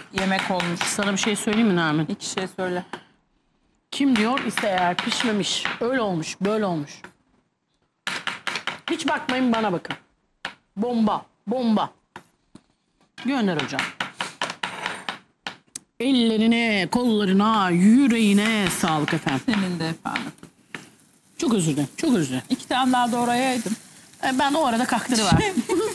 yemek olmuş. Sana bir şey söyleyeyim mi Nermin? İki şey söyle. Kim diyor ise eğer pişmemiş, öyle olmuş, böyle olmuş. Hiç bakmayın, bana bakın. Bomba, bomba. Gönder hocam. Ellerine, kollarına, yüreğine sağlık efendim. Senin de efendim. Çok özür dilerim, çok özür dilerim. 2 tane daha doğrayaydım. Ben o arada kaktırıver.